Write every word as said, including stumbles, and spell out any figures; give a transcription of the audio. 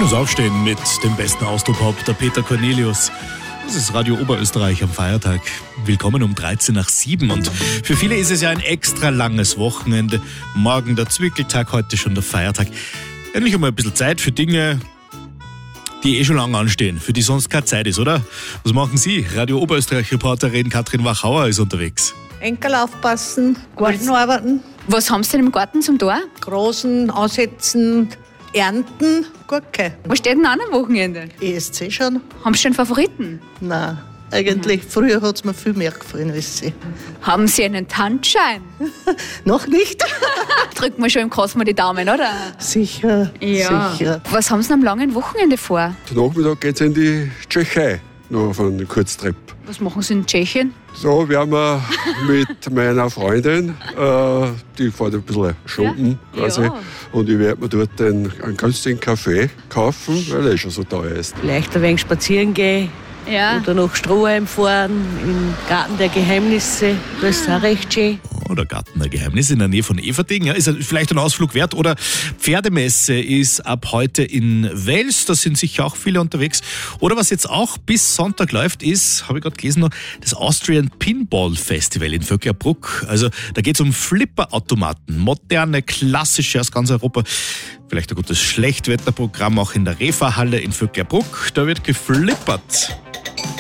Schönes Aufstehen mit dem besten Austropop, der Peter Cornelius. Das ist Radio Oberösterreich am Feiertag. Willkommen um dreizehn nach sieben. Und für viele ist es ja ein extra langes Wochenende. Morgen der Zwickeltag, heute schon der Feiertag. Endlich einmal ein bisschen Zeit für Dinge, die eh schon lange anstehen, für die sonst keine Zeit ist, oder? Was machen Sie? Radio Oberösterreich-Reporterin Katrin Wachauer ist unterwegs. Enkel aufpassen, Garten arbeiten, Was haben Sie denn im Garten zum Tor? Großen aussetzen, ernten, Gurke. Was steht denn an am Wochenende? E S C schon? Haben Sie schon Favoriten? Nein, eigentlich, früher hat es mir viel mehr gefallen als sie. Haben Sie einen Tanzschein? Noch nicht? Drücken wir schon im Kosmo die Daumen, oder? Sicher, sicher. Was haben Sie am langen Wochenende vor? Zum Nachmittag geht es in die Tschechei, noch auf einen Kurztrip. Was machen Sie in Tschechien? So werden wir mit meiner Freundin, äh, die fährt ein bisschen shoppen Ja? quasi. Ja. Und ich werde mir dort einen, einen günstigen Kaffee kaufen, weil er schon so teuer ist. Vielleicht ein wenig spazieren gehen Ja. oder nach Stroheim fahren, im Garten der Geheimnisse. Das ist auch recht schön. Oder Garten der Geheimnisse in der Nähe von Everding. Ja, ist vielleicht ein Ausflug wert. Oder Pferdemesse ist ab heute in Wels. Da sind sicher auch viele unterwegs. Oder was jetzt auch bis Sonntag läuft, ist, habe ich gerade gelesen, noch das Austrian Pinball Festival in Vöcklerbruck. Also da geht es um Flipperautomaten. Moderne, klassische aus ganz Europa. Vielleicht ein gutes Schlechtwetterprogramm auch in der Refa-Halle in Vöcklerbruck. Da wird geflippert.